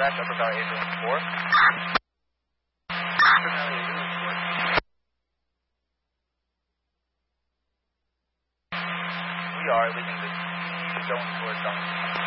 contact, Upper Valley Ambulance 4. We are leaving the zone towards Donaldson.